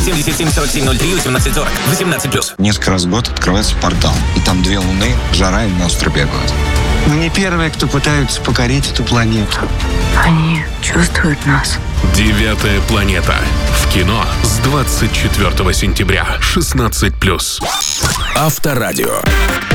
774703 1840. 18+. Несколько раз в год открывается портал. И там 2 луны, жара и монстры бегают. Мы не первые, кто пытаются покорить эту планету. Они чувствуют нас. 9-я планета. В кино с 24 сентября. 16+. Авторадио.